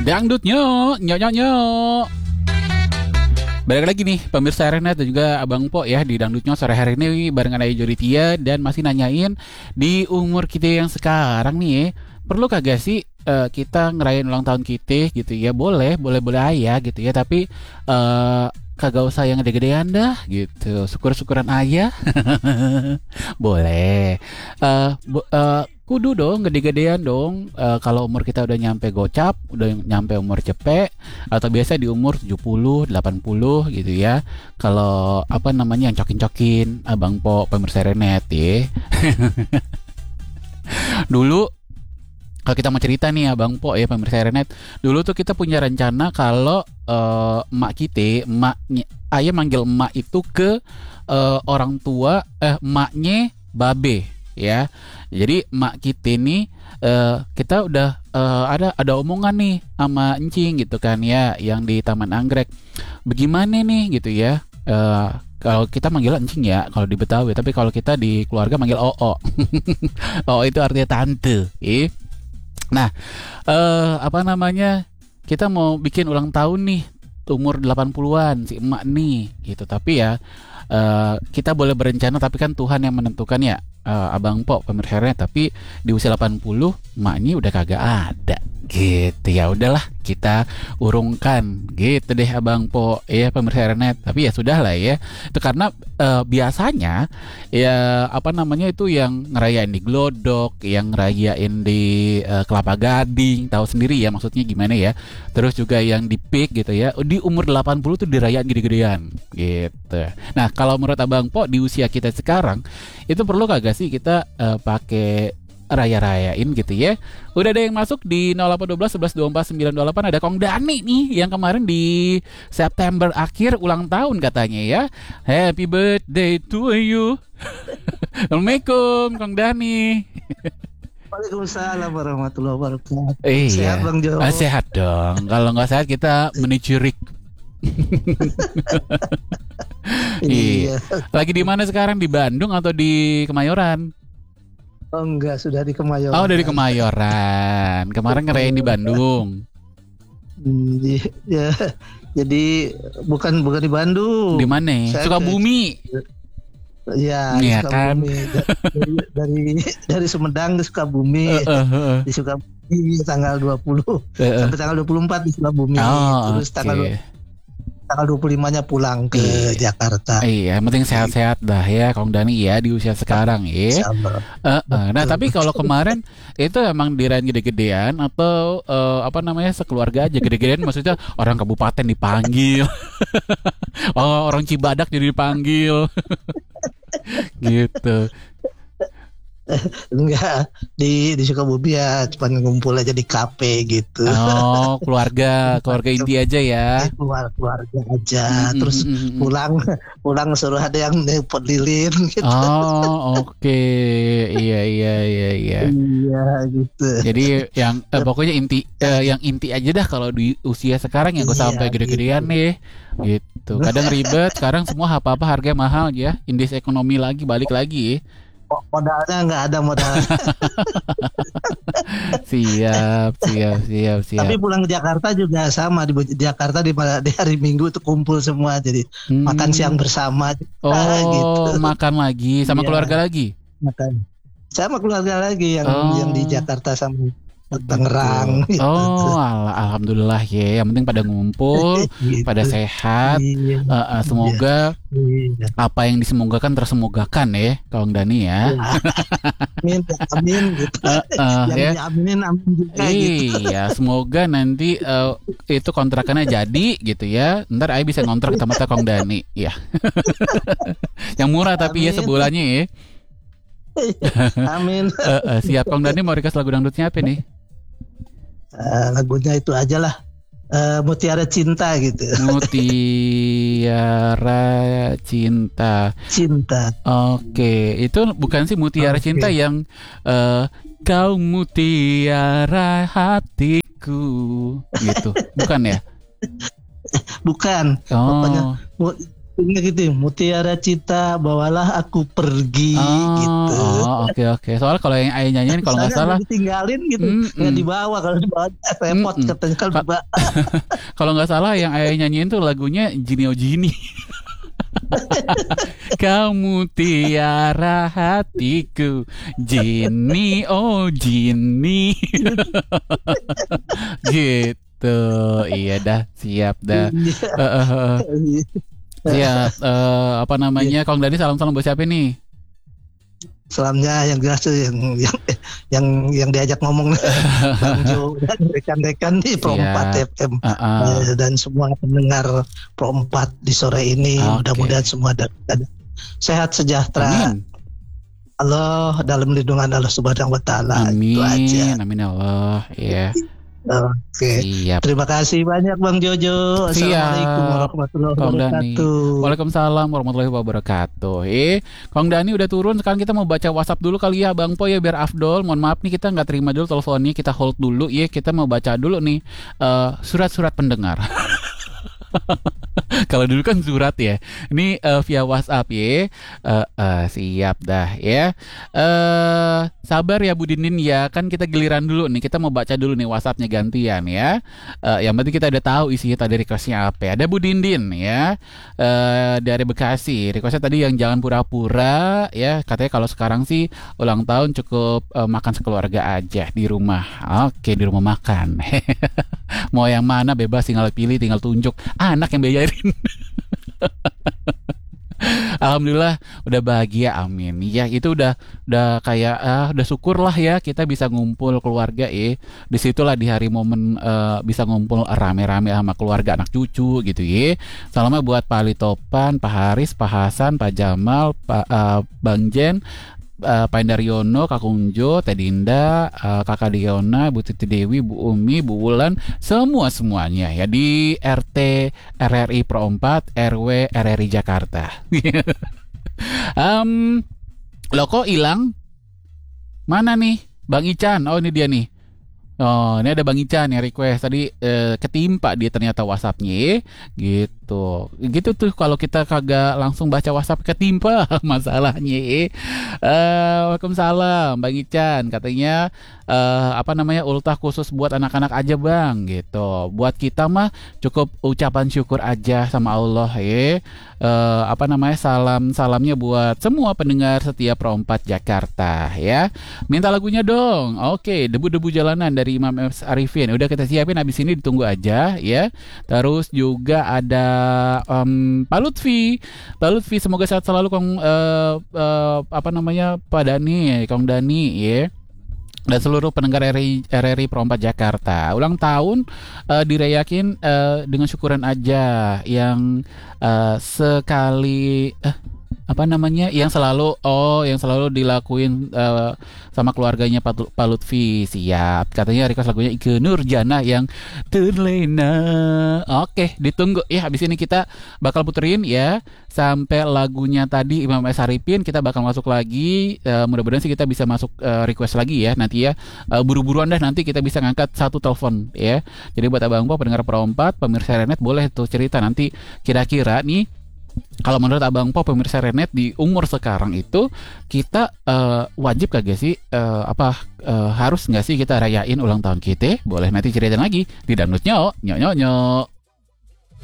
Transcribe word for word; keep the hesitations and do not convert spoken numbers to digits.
Dangdutnya, nyok nyok nyok. Balik lagi nih pemirsa Renet dan juga Abang Po ya di Dangdutnya sore hari ini barengan Ayu Joditia dan masih nanyain di umur kita yang sekarang nih ya, perlu kagak sih uh, kita ngerayain ulang tahun kita gitu ya? Boleh, boleh-boleh aja gitu ya, tapi uh, kagak usah yang gede-gedean dah gitu. Syukur-syukuran aja. Boleh. Uh, bu- uh, kudu dong gede-gedean dong. Uh, kalau umur kita udah nyampe gocap, udah nyampe umur cepet atau biasa di umur tujuh puluh, delapan puluh gitu ya. Kalau apa namanya yang cokin-cokin Abang Po pemirsa Renet ya. Dulu kalau kita mau cerita nih Abang Po ya pemirsa Renet, dulu tuh kita punya rencana kalau uh, emak kita, emaknya, ayah manggil emak itu ke uh, orang tua, eh emaknya babe ya. Jadi emak kita nih uh, kita udah uh, ada ada omongan nih sama encing gitu kan ya, yang di Taman Anggrek. Bagaimana nih gitu ya? Uh, kalau kita manggil encing ya kalau di Betawi, tapi kalau kita di keluarga manggil oo. Oo itu artinya tante, eh. Nah, uh, apa namanya? Kita mau bikin ulang tahun nih umur delapan puluhan si emak nih gitu. Tapi ya uh, kita boleh berencana, tapi kan Tuhan yang menentukan ya, uh, Abang Po pemirsa Renet. Tapi di usia delapan puluh emaknya udah kagak ada gitu. Ya udahlah kita urungkan gitu deh Abang Po ya pemirsa Renet. Tapi ya sudah lah ya. Itu karena uh, biasanya ya apa namanya itu yang ngerayain di Glodok, yang ngerayain di uh, Kelapa Gading, tahu sendiri ya maksudnya gimana ya. Terus juga yang di P I K gitu ya, di umur delapan puluh tuh dirayain gede-gedean gitu. Nah, kalau menurut Abang Po di usia kita sekarang itu perlu kagak sih kita uh, pakai raya-rayain gitu ya? Udah ada yang masuk di nol delapan satu dua satu dua empat sembilan dua delapan. Ada Kong Dani nih yang kemarin di September akhir ulang tahun katanya ya. Happy birthday to you. Assalamualaikum Kong Dani. Waalaikumsalam warahmatullahi wabarakatuh. Iya. Sehat Bang Jo? Ah, sehat dong. Kalau nggak sehat kita menicurik. Iya. Lagi di mana sekarang? Di Bandung atau di Kemayoran? Oh enggak, sudah di Kemayoran. Oh, dari Kemayoran. Kemarin ngerayain di Bandung. Hmm, ya, jadi bukan bukan di Bandung. Di mana? Sukabumi. Ya, ya Sukabumi. kan. Dari, dari dari Sumedang ke Sukabumi. Uh, uh, uh. Di Sukabumi tanggal dua puluh uh, uh. sampai tanggal dua puluh empat di Sukabumi. Oh, Terus okay. tanggal tanggal dua puluh limanya pulang ke iya. Jakarta. Iya, yang penting sehat-sehat dah ya Kong Dani ya di usia sekarang ya. Uh, uh. Nah, tapi kalau kemarin itu emang dirayain gede-gedean atau uh, apa namanya sekeluarga aja gede-gedean, maksudnya orang kabupaten dipanggil. Oh, orang Cibadak jadi dipanggil. Gitu. Enggak, di di Sukabumi ya cuma ngumpul aja di kafe gitu. Oh, keluarga, keluarga inti aja ya. Keluar keluarga aja. Mm-hmm. Terus pulang pulang suruh ada yang nepot lilin gitu. Oh, oke. Okay. Iya, iya, iya, iya. Iya, gitu. Jadi yang eh, pokoknya inti eh, yang inti aja dah kalau di usia sekarang yang gue iya, sampai gede-gedean gitu. nih. Gitu. Kadang ribet, sekarang semua apa-apa harganya mahal ya. Indeks ekonomi lagi balik lagi. Modalnya nggak ada modal. Siap, siap, siap, siap. Tapi pulang ke Jakarta juga sama, di Jakarta di, di hari Minggu itu kumpul semua, jadi hmm. makan siang bersama. Oh, gitu. Makan lagi sama iya. keluarga lagi. Makan sama keluarga lagi yang oh. yang di Jakarta sama Tangerang. Gitu. Oh, al- alhamdulillah ya. Yang penting pada ngumpul, gitu. Pada sehat. Iya. Uh, uh, semoga iya. apa yang disemogakan tersemogakan ya, Kong Dani ya. Amin, amin gitu. Uh, uh, yang ya. Aminin amin juga. Iya, gitu. Semoga nanti uh, itu kontrakannya jadi gitu ya. Ntar Ai bisa ngontrak sama Kong Dani, ya. Yang murah tapi amin. Ya sebulannya ya. Amin. uh, uh, siap Kong Dani mau request lagu dangdutnya apa nih? Uh, lagunya itu aja lah, uh, Mutiara Cinta gitu. Mutiara Cinta. Cinta. Oke, itu bukan sih Mutiara okay. Cinta yang uh, kau mutiara hatiku gitu, bukan ya? Bukan. Oh. Pokoknya Ini gitu, Mutiara Cita bawalah aku pergi Oh, gitu. oh, oke oke. Soalnya kalau yang Ayah nyanyiin kalau nggak Misalnya salah, ditinggalin gitu, mm, nggak mm, dibawa, kalau dibawa repot mm, mm. katanya kalau Ka- dibawa. kalau nggak salah yang Ayah nyanyiin tuh lagunya Gini oh Gini. Kamu tiara hatiku, Gini oh Gini. Gitu. Iya dah, siap dah. Eh, eh, eh. Siap. Eh, apa namanya? Kong Dani salam-salam buat siapa nih? Selamnya yang jelas tuh yang yang yang, yang diajak ngomong Bang Jo dan rekan-rekan di Pro empat F M, Uh, uh. eh, dan semua pendengar Pro empat di sore ini. Oke. Mudah-mudahan semua dan, dan sehat sejahtera. Amin. Allah dalam lindungan Allah Subhanahu wa taala. Itu aja. Amin. Amin ya Allah. Iya. Oke. Siap. Terima kasih banyak Bang Jojo. Assalamualaikum warahmatullahi Kong Dani. wabarakatuh. Waalaikumsalam warahmatullahi wabarakatuh. Eh, Kong Dani udah turun. Sekarang kita mau baca WhatsApp dulu kali ya, Bang Po ya, biar afdol. Mohon maaf nih kita nggak terima dulu teleponnya, kita hold dulu ya. Kita mau baca dulu nih uh, surat-surat pendengar. Kalau dulu kan surat ya. Ini uh, via WhatsApp ya. Uh, uh, siap dah ya. Uh, sabar ya Bu Dinin ya. Kan kita giliran dulu nih. Kita mau baca dulu nih WhatsAppnya gantian ya. Uh, yang penting kita udah tahu isinya tadi requestnya apa. Ada Bu Dindin ya. Uh, dari Bekasi. Requestnya tadi yang jangan pura-pura ya. Katanya kalau sekarang sih ulang tahun cukup uh, makan sekeluarga aja di rumah. Oke, di rumah makan. Mau yang mana bebas, tinggal pilih, tinggal tunjuk. Anak yang bayarin. Alhamdulillah udah bahagia, amin. Ya itu udah udah kayak ah, udah syukur lah ya kita bisa ngumpul keluarga ya. Disitulah di hari momen uh, bisa ngumpul rame-rame sama keluarga anak cucu gitu ya. Salamnya buat Pak Ali Topan, Pak Haris, Pak Hasan, Pak Jamal, Pak uh, Bang Jen, Uh, Pak Indaryono, Kak Kunjo, Teh Dinda, uh, Kakak Diona, Bu Titi Dewi, Bu Umi, Bu Wulan, semua-semuanya ya di R T R R I Pro empat, R W R R I Jakarta. um, Loh kok hilang? Mana nih? Bang Ican, oh ini dia nih. Oh, ini ada Bang Ican yang request tadi eh, ketimpa dia ternyata WhatsApp-nya gitu. Gitu tuh kalau kita kagak langsung baca WhatsApp ketimpa masalahnya. Eh, Waalaikumsalam Bang Ican, katanya eh, apa namanya ultah khusus buat anak-anak aja Bang gitu. Buat kita mah cukup ucapan syukur aja sama Allah ya. Eh, apa namanya salam-salamnya buat semua pendengar setia Pro empat Jakarta ya. Minta lagunya dong. Oke, debu-debu jalanan dari Imam S. Arifin. Udah kita siapin, habis ini ditunggu aja ya. Terus juga ada um, Pak Lutfi. Pak Lutfi semoga sehat selalu Kong uh, uh, apa namanya Pak Dani, Kong Dani ya. Dan seluruh pendengar R R I Pro empat Jakarta. Ulang tahun uh, dirayakin uh, dengan syukuran aja yang uh, sekali uh, apa namanya yang selalu oh yang selalu dilakuin uh, sama keluarganya Pak, Pak Lutfi. Siap, katanya request lagunya Ike Nurjana yang terlena. Oke, ditunggu ya. Habis ini kita bakal puterin ya sampai lagunya tadi Imam S. Arifin. Kita bakal masuk lagi, uh, mudah-mudahan sih kita bisa masuk uh, request lagi ya nanti ya. Uh, buru-buruan dah, nanti kita bisa ngangkat satu telepon ya. Jadi buat abang po pendengar Pro empat, pemirsa Renet, boleh tuh cerita nanti kira-kira nih kalau menurut Abang Po pemirsa Renet di umur sekarang itu kita uh, wajib kagak sih uh, apa uh, harus nggak sih kita rayain ulang tahun kita? Boleh nanti ceritain lagi di Danut Nyok Nyok Nyok Nyok.